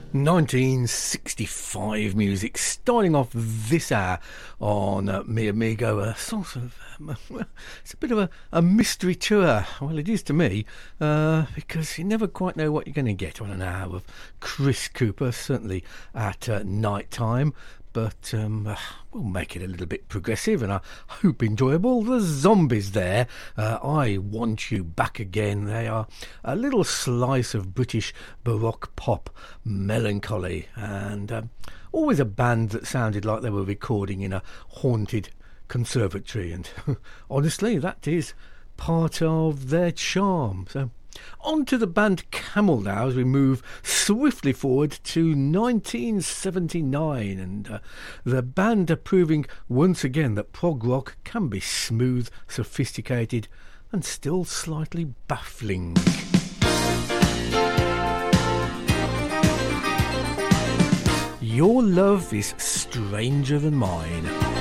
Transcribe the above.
1965 music, starting off this hour on Mi Amigo, a sort of, it's a bit of a mystery tour. Well, it is to me, because you never quite know what you're going to get on an hour of Chris Cooper, certainly at night time. But we'll make it a little bit progressive and I hope enjoyable. The Zombies there, I Want You Back Again. They are a little slice of British Baroque pop melancholy, and always a band that sounded like they were recording in a haunted conservatory, and honestly that is part of their charm. So on to the band Camel now, as we move swiftly forward to 1979, and the band are proving once again that prog rock can be smooth, sophisticated and still slightly baffling. Your Love Is Stranger Than Mine.